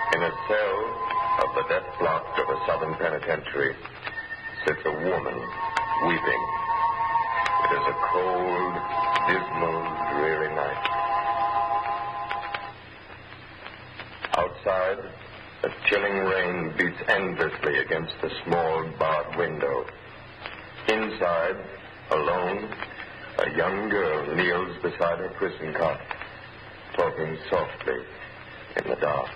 In a cell of the death block of a southern penitentiary sits a woman weeping. It is a cold, dismal, dreary night. Outside, a chilling rain beats endlessly against the small barred window. Inside, alone, a young girl kneels beside her prison cot, talking softly in the dark.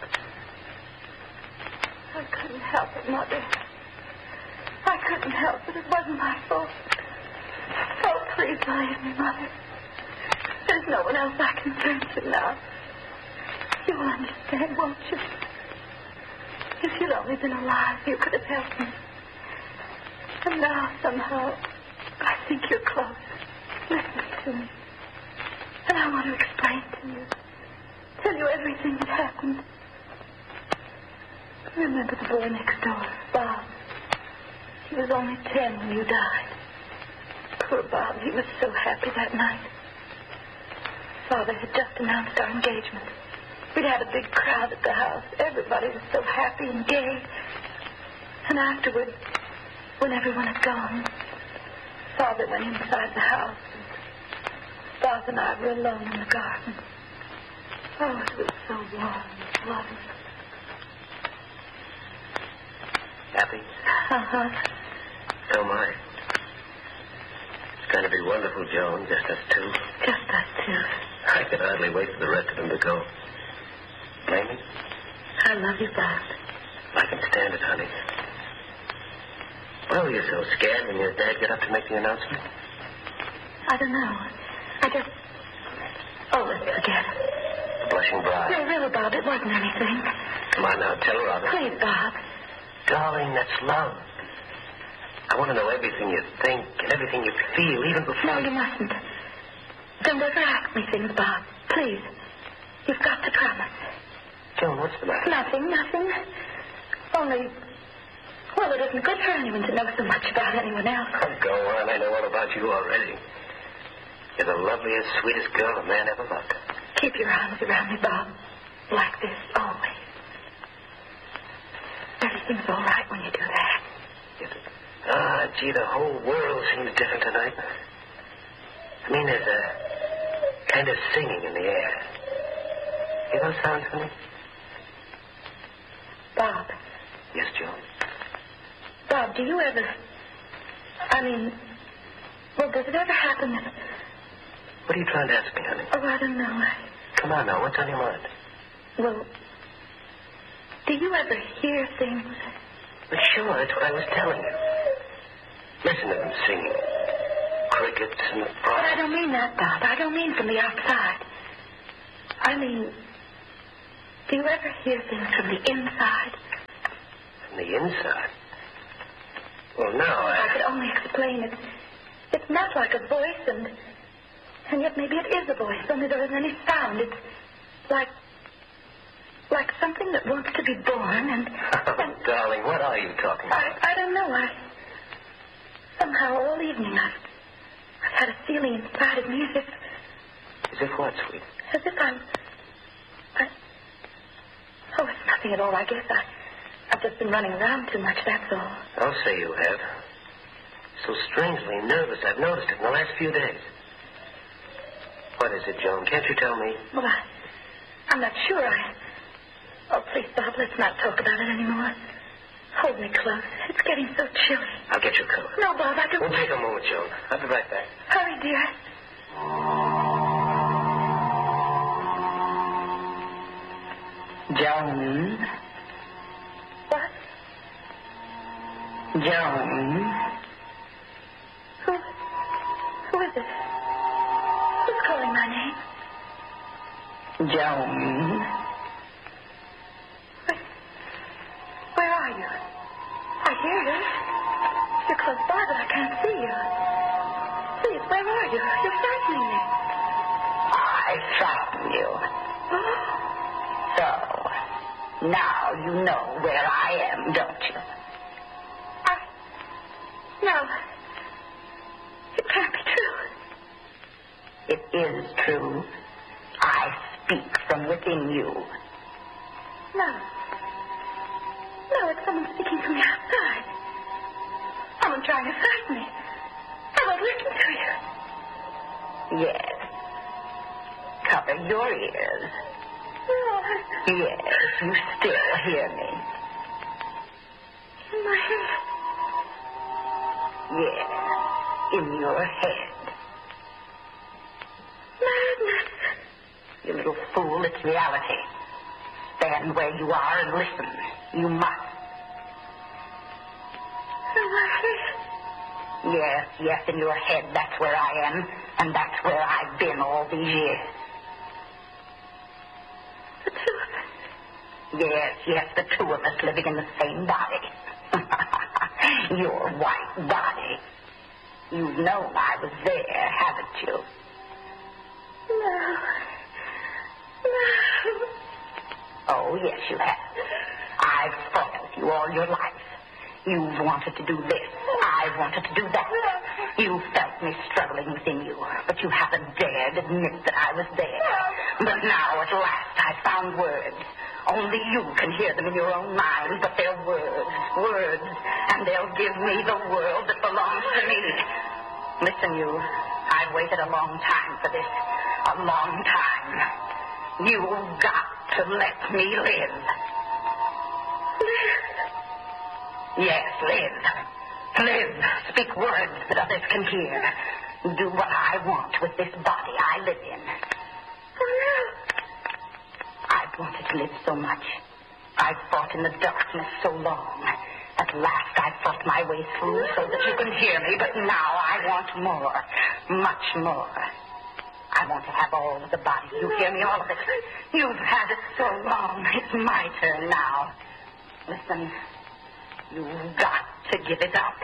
I couldn't help it, Mother. I couldn't help it. It wasn't my fault. Oh, please believe me, Mother. There's no one else I can turn to now. You'll understand, won't you? If you'd only been alive, you could have helped me. And now, somehow, I think you're close. Listen to me. And I want to explain to you. Tell you everything that happened. Remember the boy next door, Bob. He was only 10 when you died. Poor Bob, he was so happy that night. Father had just announced our engagement. We'd had a big crowd at the house. Everybody was so happy and gay. And afterward, when everyone had gone, Father went inside the house, and Bob and I were alone in the garden. Oh, it was so warm and lovely. Happy? Uh-huh. So am I. It's going to be wonderful, Joan, just us two. Just us two. I could hardly wait for the rest of them to go. Blame me? I love you, Bob. I can stand it, honey. Why were you so scared when your dad got up to make the announcement? I don't know. I just... Oh, let's forget it. The blushing bride. No, really, Bob, it wasn't anything. Come on now, tell her, Robin. Please, Bob. Darling, that's love. I want to know everything you think and everything you feel, even before... No, you mustn't. Don't ever ask me things, Bob. Please. You've got to promise. Joan, what's the matter? Nothing. Only... Well, it isn't good for anyone to know so much about anyone else. Oh, go on. I know all about you already. You're the loveliest, sweetest girl a man ever loved. Keep your arms around me, Bob. Like this, always. Everything's all right when you do that. Is it? Ah, gee, the whole world seems different tonight. I mean, there's a kind of singing in the air. Hear those sounds, honey? Bob. Yes, Joan? Bob, do you ever... well, does it ever happen that... What are you trying to ask me, honey? Oh, I don't know. Come on now, what's on your mind? Well, do you ever hear things? Well, sure, that's what I was telling you. Listen to them singing. Crickets and frogs. But I don't mean that, Bob. I don't mean from the outside. I mean, do you ever hear things from the inside? From the inside? Well, no, I could only explain it. It's not like a voice, and yet maybe it is a voice, only there isn't any sound. It's like something that wants to be born, and... Oh, darling, what are you talking about? I don't know. Somehow all evening I've had a feeling inside of me as if what, sweet? As if Oh, it's nothing at all. I guess I've just been running around too much, that's all. I'll say you have. So strangely nervous, I've noticed it in the last few days. What is it, Joan? Can't you tell me? Well, I'm not sure. Oh, please, Bob, let's not talk about it anymore. Hold me close. It's getting so chilly. I'll get your coat. No, Bob, I don't... We'll take a moment, Joan. I'll be right back. Hurry, dear. Joan? What? Joan? Who is it? Who's calling my name? Joan? Where are you? I hear you. You're close by, but I can't see you. Please, where are you? You're frightening me. I frighten you. Oh. So, now you know where I am, don't you? No. It can't be true. It is true. I speak from within you. No. speaking to me outside. Someone trying to frighten me. I won't listen to you. Yes. Cover your ears. Yes, you still hear me. In my head. Yes, in your head. Madness. You little fool, it's reality. Stand where you are and listen. You must. In my head. Yes, in your head. That's where I am, and that's where I've been all these years. The two of us. Yes, the two of us living in the same body. Your white body. You've known I was there, haven't you? No. Oh, yes, you have. I've fought with you all your life. You've wanted to do this. I've wanted to do that. You've felt me struggling within you, but you haven't dared admit that I was there. But now, at last, I've found words. Only you can hear them in your own mind, but they're words, and they'll give me the world that belongs to me. Listen, you, I've waited a long time for this. A long time. You've got to let me live. Yes, live. Live. Speak words that others can hear. Do what I want with this body I live in. I've wanted to live so much. I've fought in the darkness so long. At last I've fought my way through so that you can hear me, but now I want more. Much more. I want to have all of the body. You hear me? All of it. You've had it so long. It's my turn now. Listen. You've got to give it up.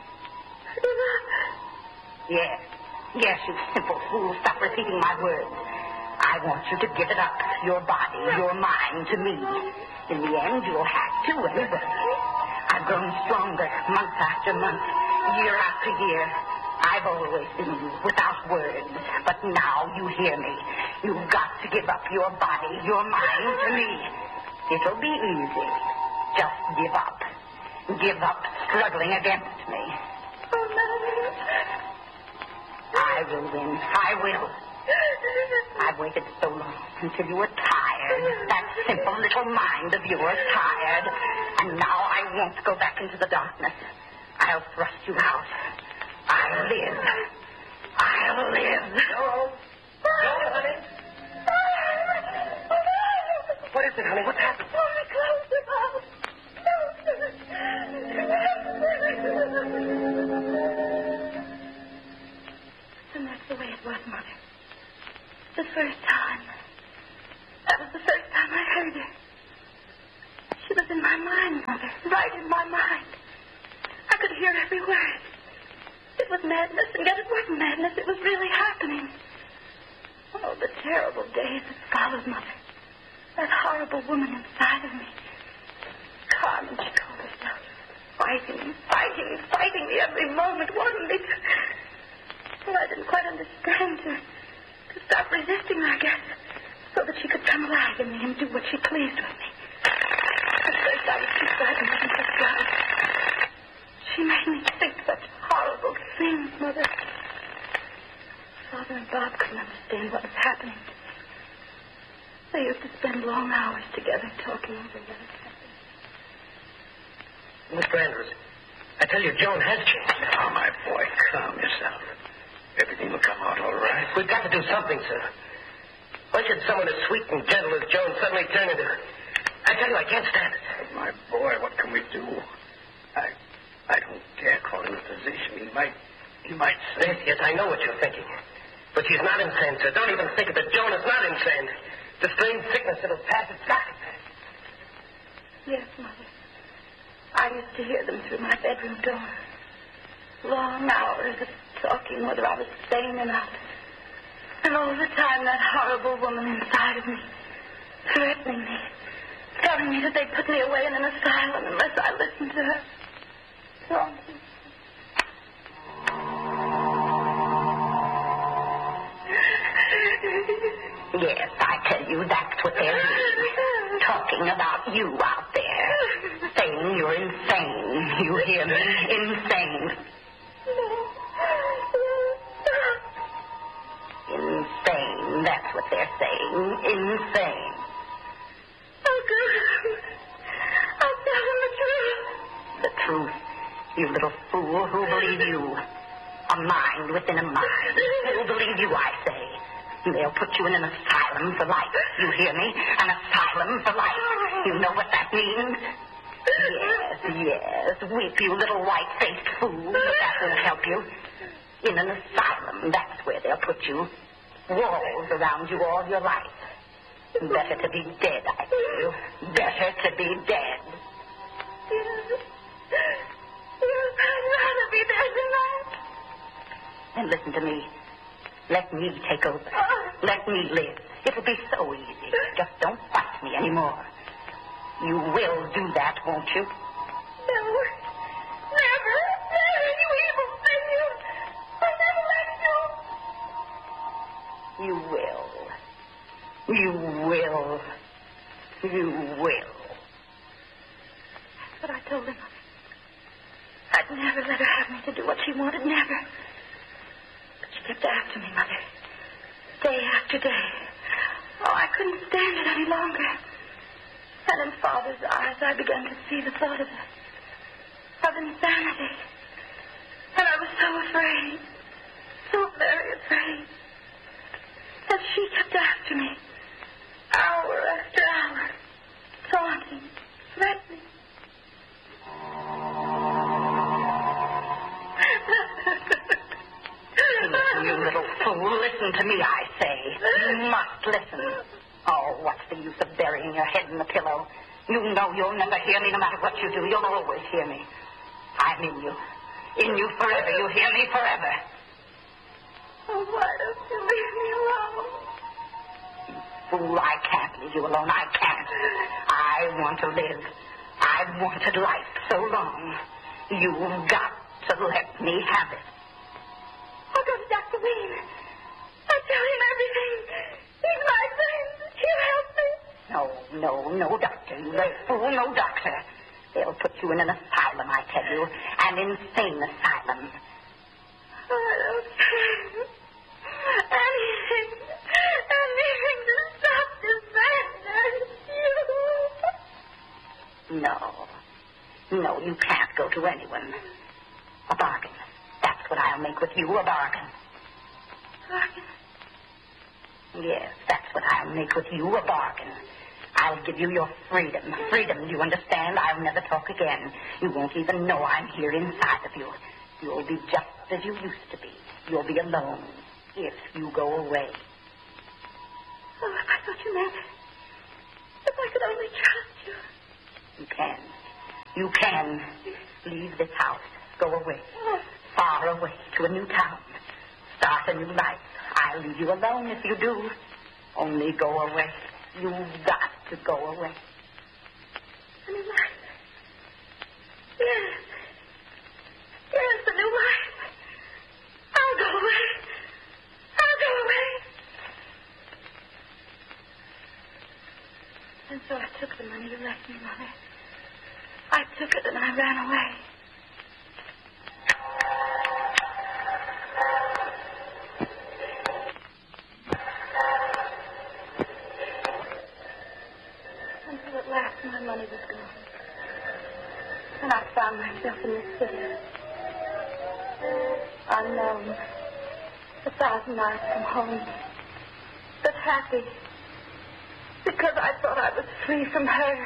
Yes, you simple fool. Stop repeating my words. I want you to give it up. Your body, your mind to me. In the end, you'll have to anyway. I've grown stronger month after month, year after year. I've always been you, without words. But now you hear me. You've got to give up your body, your mind to me. It'll be easy. Just give up. Give up struggling against me. Oh, no. I will win. I will. I've waited so long until you were tired. That simple little mind of yours tired. And now I won't go back into the darkness. I'll thrust you out. I'll live. I'll live. No, honey. What is it, honey? What's happened? Only close the mouth. And that's the way it was, Mother. The first time. That was the first time I heard her. She was in my mind, Mother. Right in my mind. I could hear every word. It was madness, and yet it wasn't madness. It was really happening. Oh, the terrible days that followed, Mother. That horrible woman inside of me. Carmen, she called herself. Fighting me every moment, wasn't it? Well, I didn't quite understand her. To stop resisting, I guess, so that she could come alive in me and do what she pleased with me. At first, I was too frightened and too scared. She made me think such horrible things, Mother. Father and Bob couldn't understand what was happening to me. They used to spend long hours together talking over what had happened. Mr. Andrews, I tell you, Joan has changed. Now, my boy, calm yourself. Everything will come out all right. We've got to do something, sir. Why should someone as sweet and gentle as Joan suddenly turn into... I tell you, I can't stand it. But my boy, what can we do? I don't dare call him a physician. He might say... Yes, I know what you're thinking. But she's not insane, sir. Don't even think of it. Joan is not insane. The strange sickness that'll pass, it's got to pass. Yes, Mother. I used to hear them through my bedroom door. Long hours of talking whether I was sane or not. And all the time that horrible woman inside of me, threatening me, telling me that they'd put me away in an asylum unless I listened to her. Taunting. Yes, I tell you, that's what they're doing. Talking about you out there. Saying insane. You're insane. You hear me? Insane. Insane. That's what they're saying. Insane. Oh, good. I'll tell him the truth. The truth. You little fool. Who'll believe you? A mind within a mind. Who'll believe you, I say? They'll put you in an asylum for life. You hear me? An asylum for life. You know what that means? Yes. Weep, you little white-faced fool. But that won't help you. In an asylum, that's where they'll put you. Walls around you all your life. Better to be dead, I tell you. Better to be dead. Yes, I'd rather be dead tonight. And listen to me. Let me take over. Let me live. It'll be so easy. Just don't fight me anymore. You will do that, won't you? Never. Never, you evil thing. I'll never let you. You will. You will. You will. That's what I told him. I'd never let her have me to do what she wanted, never. But she kept after me, Mother. Day after day. Oh, I couldn't stand it any longer. And in Father's eyes, I began to see the thought of insanity. And I was so afraid. So very afraid. That she kept after me. Hour after hour. Taunting. Threatening. You little fool, listen to me, I say. You must listen. Oh, what's the use of burying your head in the pillow? You know you'll never hear me no matter what you do. You'll always hear me. I'm in you. In you forever. You hear me forever. Oh, why don't you leave me alone? Fool, I can't leave you alone. I can't. I want to live. I've wanted life so long. You've got to let me have it. I'll go to Dr. Wayne. I'll tell him everything. He's my friend. He'll help me. No, doctor. You little fool, no doctor. They'll put you in an asylum, I tell you. An insane asylum. I don't care. Anything to stop this madness. No, you can't go to anyone. A bargain. That's what I'll make with you, a bargain. Bargain? Yes, that's what I'll make with you, a bargain. I'll give you your freedom. Freedom, do you understand? I'll never talk again. You won't even know I'm here inside of you. You'll be just as you used to be. You'll be alone if you go away. Oh, I thought you meant if I could only trust you. You can. You can. Leave this house. Go away. Far away to a new town. Start a new life. I'll leave you alone if you do. Only go away. You've got to go away. A new life? Yes. Yes, a new life. I'll go away. I'll go away. And so I took the money you left me, Mother. I took it and I ran away. Until at last my money was gone. And I found myself in the city. Unknown. 1,000 miles from home. But happy. Because I thought I was free from her.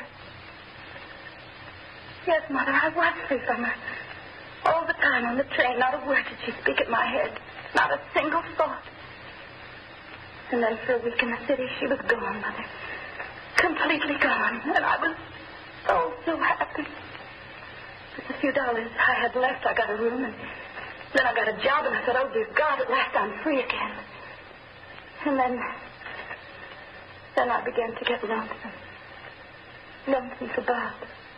Yes, Mother, I was free from her. All the time on the train, not a word did she speak at my head. Not a single thought. And then for a week in the city, she was gone, Mother. Completely gone. And I was so happy. With the few dollars I had left, I got a room, and then I got a job, and I thought, oh, dear God, at last I'm free again. And then I began to get lonesome. Lonesome for Bob.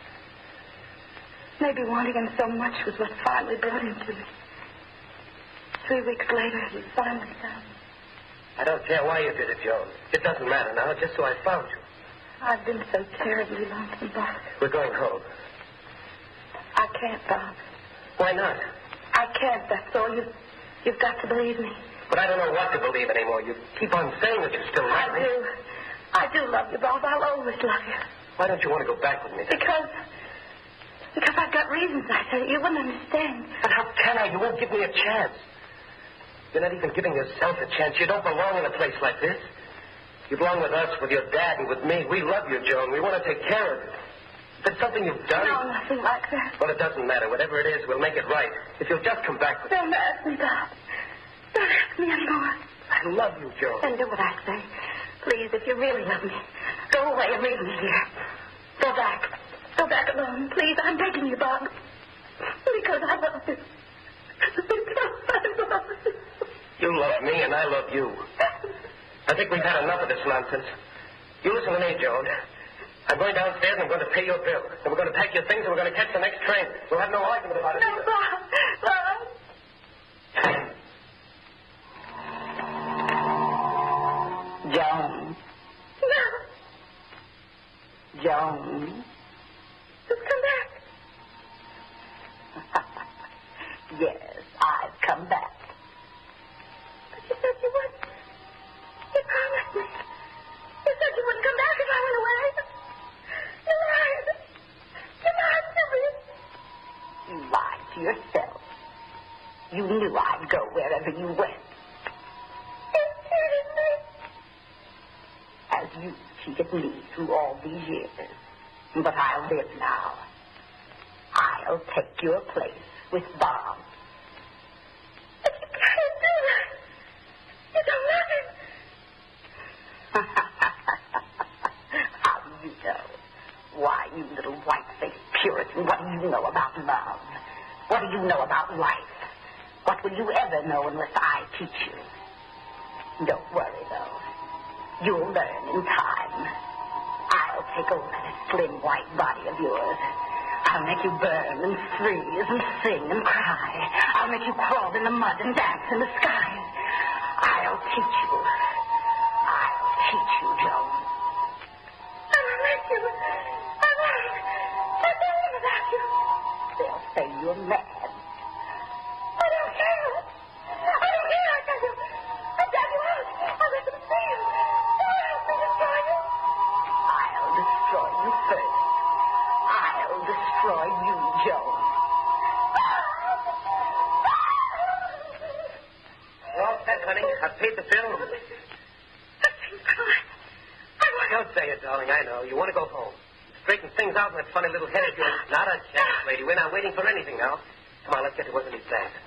Maybe wanting him so much was what finally brought him to me. 3 weeks later, he finally found me. I don't care why you did it, Joan. It doesn't matter now, just so I found you. I've been so terribly lonesome, Bob. We're going home. I can't, Bob. Why not? I can't, that's all. You've got to believe me. But I don't know what to believe anymore. You keep on saying that you still love me. I do love you, Bob. I'll always love you. Why don't you want to go back with me? Because I've got reasons, I said. You wouldn't understand. But how can I? You won't give me a chance. You're not even giving yourself a chance. You don't belong in a place like this. You belong with us, with your dad, and with me. We love you, Joan. We want to take care of you. If it's something you've done... No, nothing like that. Well, it doesn't matter. Whatever it is, we'll make it right. If you'll just come back with me. Don't ask me, Bob. Don't ask me anymore. I love you, Joan. Then do what I say. Please, if you really love me, go away and leave me here. Go back. Go back alone. Please, I'm begging you, Bob. Because I love you. Because I love you. You love me and I love you. I think we've had enough of this nonsense. You listen to me, Joan. I'm going downstairs and I'm going to pay your bill. And we're going to pack your things and we're going to catch the next train. We'll have no argument about it. No, Bob. Bob. Joan. No. Joan. Just come back. Yes, I've come back. But you said you would. You promised me. You said you wouldn't come back if I went away. You lied. You lied to me. You lied to yourself. You knew I'd go wherever you went. You cheated me. As you cheated me through all these years. But I'll live now. I'll take your place with Bob. But you can't do that. You don't love him. How do you know? Why, you little white-faced Puritan, what do you know about love? What do you know about life? What will you ever know unless I teach you? Don't worry, though. You'll learn in time. I'll take over that slim white body of yours. I'll make you burn and freeze and sing and cry. I'll make you crawl in the mud and dance in the sky. I'll teach you. I'll teach you, Joan. I will make you. I won't. I don't live without you. They'll say you're mad. I don't care. I don't care. I tell you. I tell you what. I'll let them see you. Don't help me destroy you. I'll destroy you first. I'll destroy you, Joan. You're all set, honey. I've paid the bill. I've been crying. I want Don't say it, darling. I know. You want to go home. Straighten things out in that funny little head of yours. Not a chance, lady. We're not waiting for anything now. Come on, let's get to work on these bags.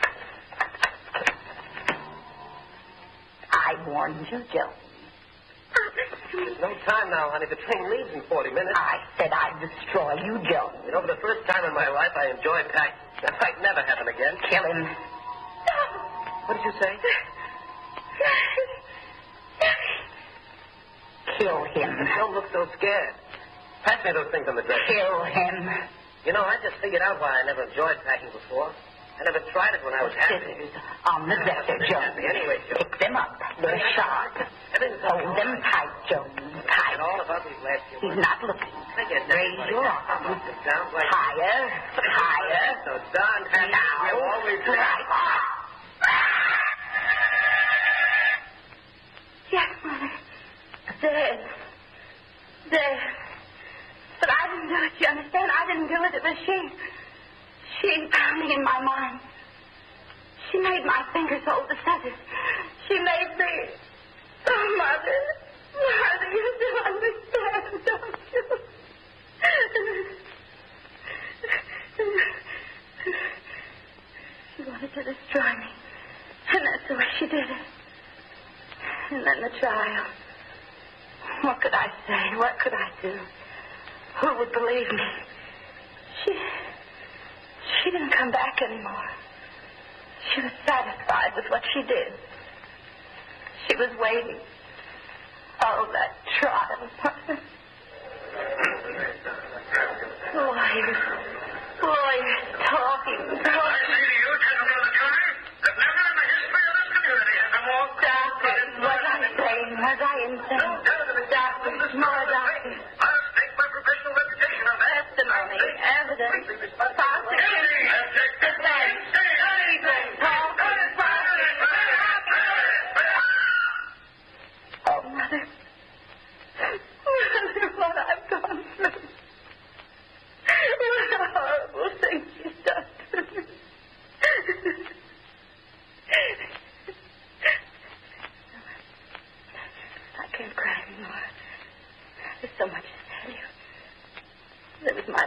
I warned you, Joan. There's no time now, honey. The train leaves in 40 minutes. I said I'd destroy you, Joan. You know, for the first time in my life, I enjoy packing. That might never happen again. Kill him. What did you say? Kill him. Don't look so scared. Pass me those things on the dresser. Kill him. You know, I just figured out why I never enjoyed packing before. I never tried it when I was happy. Scissors on the dresser, Joan. Anyway, Joan. Pick them up. They're sharp. Hold them tight, Joan. Tight. And all about these last few He's months. not looking. Raise Raise your arms. Higher. Higher. So darn happy. Now. You're always Right. Yes, Mother. Dead. Dead. But I didn't do it, you understand? I didn't do it. It was she. She found me in my mind. She made my fingers hold the scissors. She made me... Oh, Mother. Mother, you do understand, don't you? She wanted to destroy me. And that's the way she did it. And then the trial. What could I say? What could I do? Who would believe me? She didn't come back anymore. She was satisfied with what she did. She was waiting. Oh, that trial. Lawyers talking. You, gentlemen of the jury, that never in the history of this community has a more... Doctor, was I sane? Was I insane? Doctor, more doctor. I'll stake my professional reputation on that. Testimony, evidence, prosecution.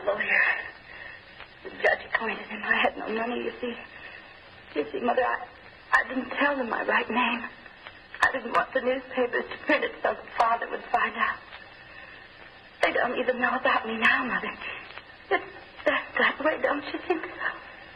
lawyer. The judge acquainted him. I had no money, you see. You see, Mother, I didn't tell them my right name. I didn't want the newspapers to print it so that Father would find out. They don't even know about me now, Mother. It's that way, don't you think so?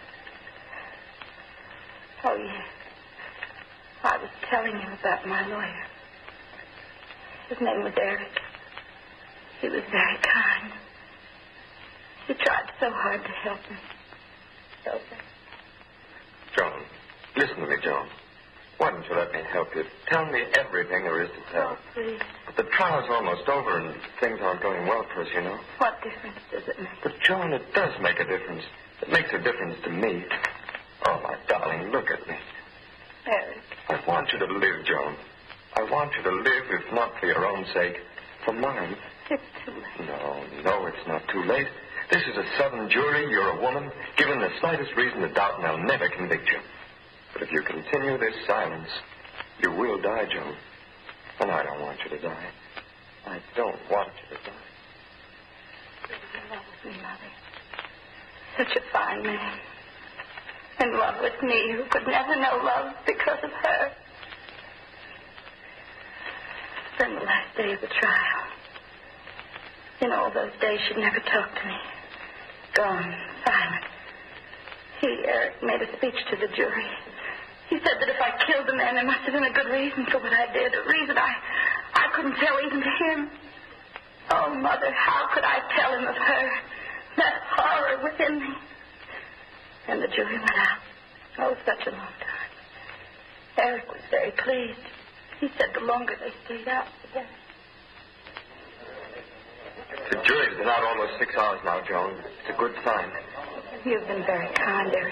Oh, yes. I was telling you about my lawyer. His name was Eric. He was very kind. He tried so hard to help me. So, Joan, listen to me, Joan. Why don't you let me help you? Tell me everything there is to tell. oh, please. But the trial's almost over and things aren't going well for us, you know. What difference does it make? But, Joan, it does make a difference. It makes a difference to me. Oh, my darling, look at me. Eric. I want you to live, Joan. I want you to live, if not for your own sake, for mine. It's too late. No, it's not too late. This is a Southern jury. You're a woman. Given the slightest reason to doubt, and they'll never convict you. But if you continue this silence, you will die, Joan. And I don't want you to die. I don't want you to die. You're in love with me, Mother. Such a fine man. In love with me, who could never know love because of her. Then the last day of the trial. In all those days, she'd never talked to me. Gone, silent. Eric, made a speech to the jury. He said that if I killed the man, there must have been a good reason for what I did, a reason I couldn't tell even to him. Oh, Mother, how could I tell him of her? That horror within me. And the jury went out. Oh, such a long time. Eric was very pleased. He said the longer they stayed out, the better. The jury's been out almost 6 hours now, Joan. It's a good sign. You've been very kind, Eric.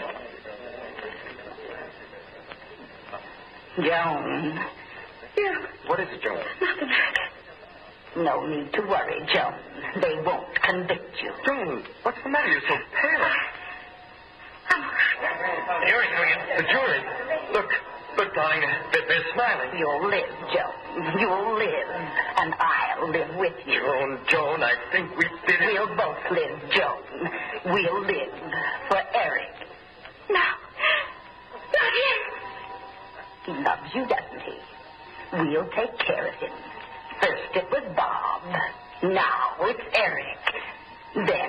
Joan. Yeah. What is it, Joan? Nothing, Eric. No need to worry, Joan. They won't convict you. Joan, what's the matter? You're so pale. The jury's coming in. The jury. Look, darling, they're smiling. You'll live, Joan. You'll live. And I'll live with you. Joan, I think we did it. We'll both live, Joan. We'll live for Eric. No. Not him. He loves you, doesn't he? We'll take care of him. First it was Bob. Now it's Eric. Then